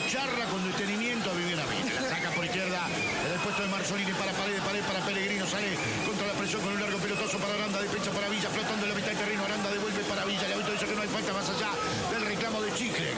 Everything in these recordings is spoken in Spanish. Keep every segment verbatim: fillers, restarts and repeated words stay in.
charra con detenimiento a Viviana Villa. La saca por izquierda, en el puesto de Marzolini para Paredes, Paredes para Pellegrino, sale contra la presión con un largo pelotazo para Aranda, defensa para Villa, flotando en la mitad del terreno, Aranda devuelve para Villa, el árbitro dice que no hay falta más allá del reclamo de Chicle.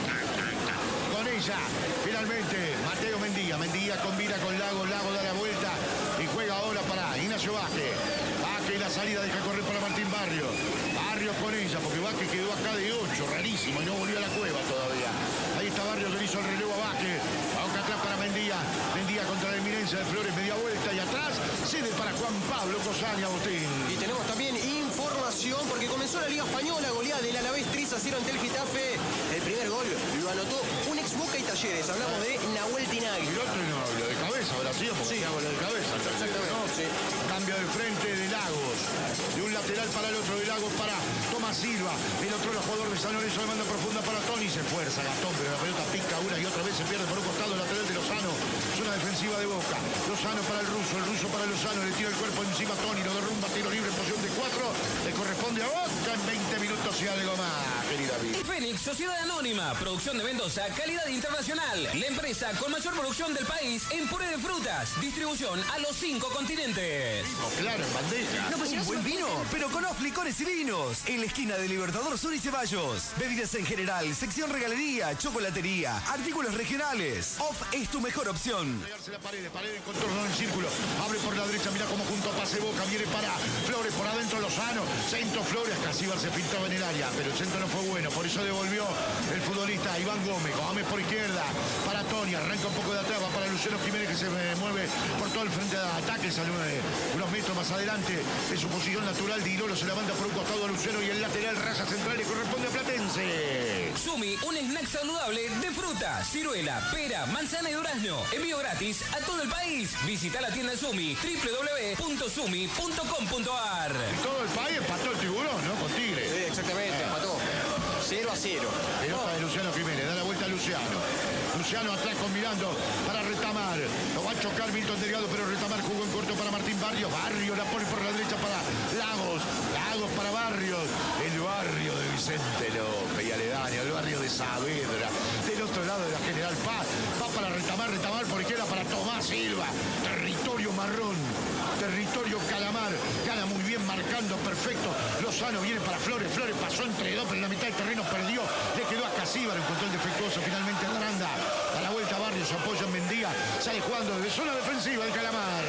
Con ella, finalmente, Mateo Mendía, Mendía combina con Lago, Lago da la vuelta y juega ahora para Ignacio Vázquez. Vázquez la salida deja correr para Martín Barrio. Barrio con ella, porque Vázquez quedó acá de ocho, rarísimo, y no volvió a la cueva todavía. Ahí está Barrio que le hizo el relevo a Vázquez. Aunque atrás para Mendía. Mendía contra la Eminencia de Flores, media vuelta y atrás. Cede para Juan Pablo Cosani Agustín. Y tenemos también información porque comenzó la Liga Española, goleada del Alavés tres a cero ante el Getafe. El primer gol lo anotó un ex Boca y Talleres. Hablamos de Nahuel Tinagui. Y el otro no, lo de cabeza, ahora sí, porque sí. hago lo de cabeza. Exactamente. ¿No? Sí. Cambio de frente de Lagos. De un lateral para el otro, de Lagos para Tomás Silva. El otro, el jugador de San Lorenzo, de manda profunda para Toni. Se fuerza Gastón, pero la pelota pica una y otra vez se pierde por un costado, el lateral de Lozano. Zona defensiva de Boca. Lozano para el ruso, el ruso para Lozano. Le tira el cuerpo encima a Toni, lo derrumba, tiro libre en posición de cuatro. Le corresponde a Boca en veinte minutos y algo más, querida vida. Y Fénix, Sociedad Anónima, producción de Mendoza, calidad internacional. La empresa con mayor producción del país en puré de frutas. Distribución a los cinco continentes. Claro, en bandeja. No, pues un buen vino, pero con Off Licores y Vinos. En la esquina de Libertador Sur y Ceballos. Bebidas en general, sección regalería, chocolatería, artículos regionales. Off es tu mejor opción. Pegarse la pared, pared en contorno en el círculo. Abre por la derecha, mira cómo junto a pase Boca. Viene para Flores, por adentro Lozano. Centro Flores, Casíbar se filtraba en el área, pero el centro no fue bueno. Por eso devolvió el futbolista Iván Gómez. Gómez por izquierda para Toni. Arranca un poco de atrás, va para Luciano Jiménez que se mueve por todo el frente de ataque. Sale unos metros más adelante de su posición natural. Dirolo se la manda por un costado a Luciano y el lateral raza central le corresponde a Platense. Sumi, un snack saludable de fruta, ciruela, pera, manzana y durazno. Envío gratis a todo el país. Visita la tienda Sumi, doble u doble u doble u punto sumi punto com punto a r. Todo el país empató el Tiburón, ¿no? Con Tigre. Sí, exactamente, eh. empató. cero a cero. Pelota de Luciano Jiménez, da la vuelta a Luciano. Luciano atrás combinando para Retamar. Lo va a chocar Milton Delgado, pero Retamar jugó en corto para Martín Barrios. Barrios la pone por la derecha para Lagos. Lagos para Barrios. El barrio de Vicente López y aledaño, el barrio de Saavedra. Del otro lado de la General Paz. Va para Retamar, Retamar por izquierda para Tomás Silva. Territorio marrón. Territorio Calamar. Gana muy bien, marcando perfecto. Lozano viene para Flores. Flores pasó entre dos, pero en la mitad del terreno perdió. Le quedó a Casíbar, encontró el defectuoso finalmente a Aranda. A la vuelta Barrios, se apoya en Mendía. Sale jugando desde zona defensiva el Calamar.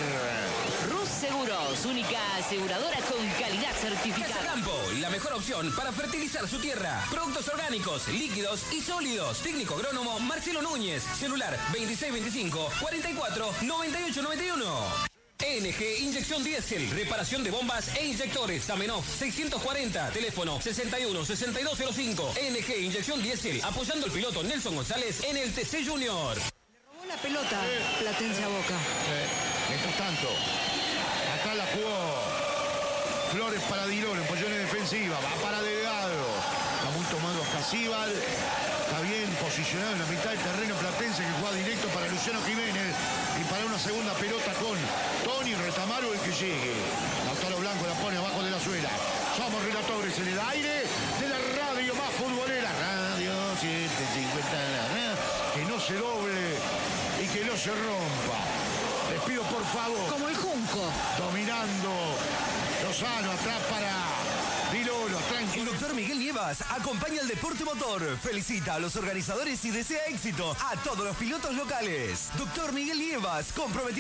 Rus Seguros, única aseguradora con calidad certificada. Casa Campo, la mejor opción para fertilizar su tierra. Productos orgánicos, líquidos y sólidos. Técnico agrónomo Marcelo Núñez. Celular veintiséis veinticinco, cuarenta y cuatro, noventa y ocho noventa y uno. E N G Inyección Diésel, reparación de bombas e inyectores. Zamenhof seiscientos cuarenta, teléfono sesenta y uno, sesenta y dos cero cinco. E N G Inyección Diésel, apoyando al piloto Nelson González en el T C Junior. Le robó la pelota Platense a Boca. Sí. Mientras tanto, acá la jugó Flores para Dirolo en posición defensiva. Va para Delgado. Está muy tomado a Casíbar. Está bien posicionado en la mitad del terreno Platense, que juega directo para Luciano Jiménez. Y para una segunda pelota con Toni Retamaro, el que llegue. Lautaro Blanco la pone abajo de la suela. Somos relatores en el aire de la radio más futbolera. Radio setecientos cincuenta. Que no se doble y que no se rompa. Les pido por favor. Como el Junco. Dominando. Lozano atrás para Dirolo, tranquilo. El doctor Miguel Nievas acompaña al deporte motor. Felicita a los organizadores y desea éxito a todos los pilotos locales. Doctor Miguel Nievas, comprometido